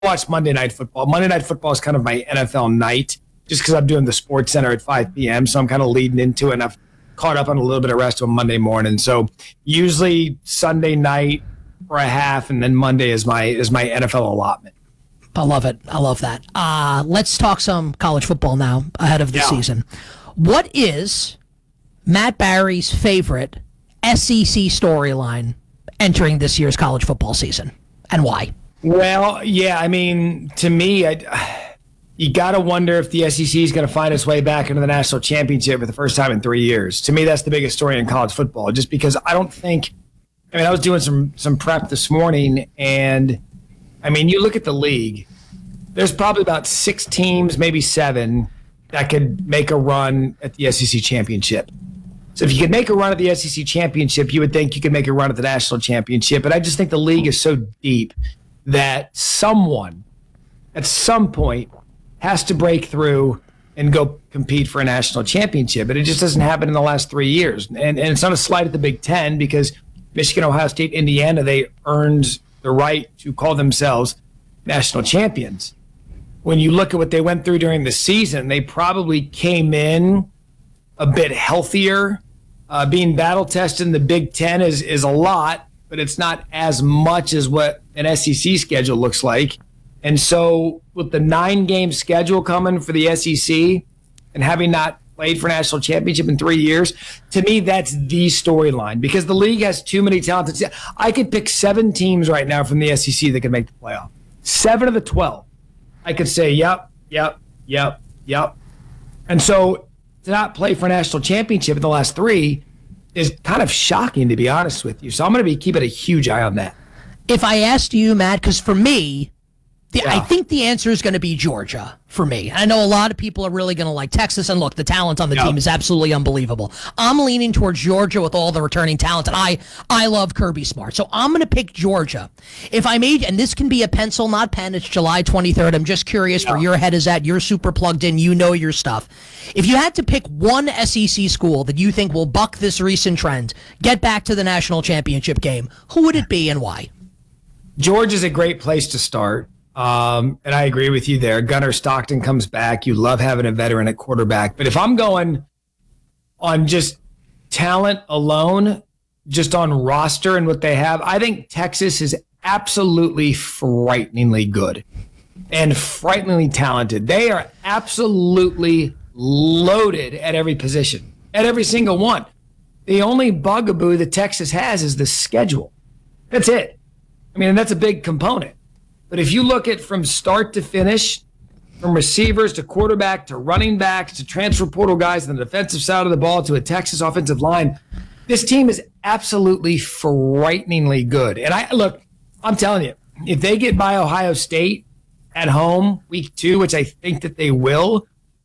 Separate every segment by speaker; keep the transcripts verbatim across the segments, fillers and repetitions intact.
Speaker 1: watch Monday Night Football. Monday Night Football is kind of my N F L night, just because I'm doing the Sports Center at five p.m., so I'm kind of leading into it, and I've caught up on a little bit of rest on Monday morning. So usually Sunday night for a half, and then Monday is my is my N F L allotment.
Speaker 2: I love it. I love that. Uh, let's talk some college football now ahead of the
Speaker 1: Yeah.
Speaker 2: season. What is Matt Barry's favorite S E C storyline entering this year's college football season, and why?
Speaker 1: Well, yeah, I mean, to me, I, you got to wonder if the S E C is going to find its way back into the national championship for the first time in three years. To me, that's the biggest story in college football, just because I don't think – I mean, I was doing some some prep this morning, and, I mean, you look at the league, there's probably about six teams, maybe seven, that could make a run at the S E C championship. So if you could make a run at the S E C championship, you would think you could make a run at the national championship. But I just think the league is so deep that someone at some point has to break through and go compete for a national championship. But it just doesn't happen in the last three years. And, and it's not a slight at the Big Ten, because Michigan, Ohio State, Indiana, they earned the right to call themselves national champions. When you look at what they went through during the season, they probably came in a bit healthier. Uh, being battle tested in the Big Ten is, is a lot, but it's not as much as what an S E C schedule looks like. And so with the nine-game schedule coming for the S E C and having not played for national championship in three years, to me, that's the storyline, because the league has too many talented. I could pick seven teams right now from the S E C that could make the playoff. Seven of the twelve. I could say, yep, yep, yep, yep. And so to not play for a national championship in the last three is kind of shocking, to be honest with you. So I'm going to be keeping a huge eye on that.
Speaker 2: If I asked you, Matt, because for me, the,
Speaker 1: Yeah.
Speaker 2: I think the answer is going to be Georgia for me. I know a lot of people are really going to like Texas, and look, the talent on the
Speaker 1: Yeah.
Speaker 2: team is absolutely unbelievable. I'm leaning towards Georgia with all the returning talent, and I I love Kirby Smart, so I'm going to pick Georgia. If I made, and this can be a pencil, not pen, it's July twenty-third. I'm just curious
Speaker 1: Yeah.
Speaker 2: where your head is at. You're super plugged in. You know your stuff. If you had to pick one S E C school that you think will buck this recent trend, get back to the national championship game, who would it be and why?
Speaker 1: Georgia's a great place to start. Um, and I agree with you there. Gunnar Stockton comes back. You love having a veteran at quarterback. But if I'm going on just talent alone, just on roster and what they have, I think Texas is absolutely frighteningly good and frighteningly talented. They are absolutely loaded at every position, at every single one. The only bugaboo that Texas has is the schedule. That's it. I mean, and that's a big component. But if you look at from start to finish, from receivers to quarterback to running backs to transfer portal guys on the defensive side of the ball to a Texas offensive line, this team is absolutely frighteningly good. And I look, I'm telling you, if they get by Ohio State at home week two, which I think that they will,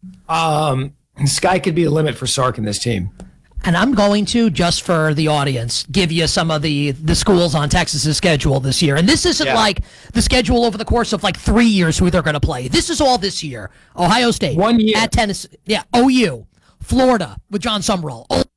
Speaker 1: um, the sky could be the limit for Sark and this team.
Speaker 2: And I'm going to, just for the audience, give you some of the, the schools on Texas's schedule this year. And this isn't
Speaker 1: Yeah.
Speaker 2: like the schedule over the course of like three years who they're going to play. This is all this year. Ohio State.
Speaker 1: One year.
Speaker 2: At Tennessee. Yeah. O U. Florida with John Summerall. O-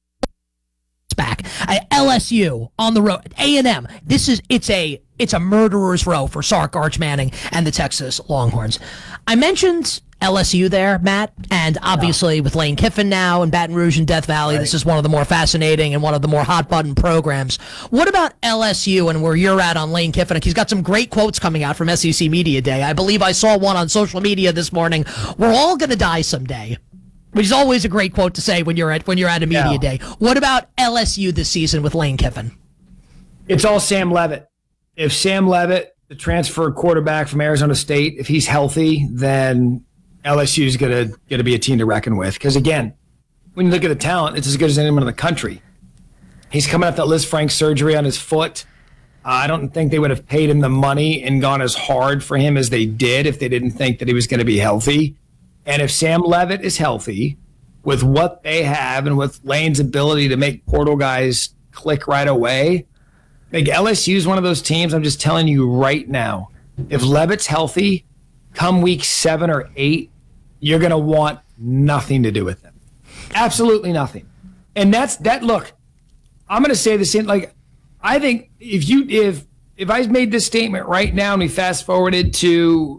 Speaker 2: back. Uh, L S U on the road. A and M. This is, it's a, it's a murderer's row for Sark, Arch Manning, and the Texas Longhorns. I mentioned L S U there, Matt, and obviously yeah. with Lane Kiffin now in Baton Rouge and Death Valley, right. This is one of the more fascinating and one of the more hot-button programs. What about L S U and where you're at on Lane Kiffin? He's got some great quotes coming out from S E C Media Day. I believe I saw one on social media this morning. We're all going to die someday, which is always a great quote to say when you're at when you're at a media
Speaker 1: yeah.
Speaker 2: day. What about L S U this season with Lane Kiffin?
Speaker 1: It's all Sam Leavitt. If Sam Leavitt, the transfer quarterback from Arizona State, if he's healthy, then L S U is going to going to be a team to reckon with. Because, again, when you look at the talent, it's as good as anyone in the country. He's coming off that Liz Frank surgery on his foot. Uh, I don't think they would have paid him the money and gone as hard for him as they did if they didn't think that he was going to be healthy. And if Sam Leavitt is healthy, with what they have and with Lane's ability to make portal guys click right away, like L S U is one of those teams, I'm just telling you right now, if Leavitt's healthy, come week seven or eight, you're going to want nothing to do with them. Absolutely nothing. And that's that. Look, I'm going to say the same. Like, I think if you, if if I made this statement right now and we fast forwarded to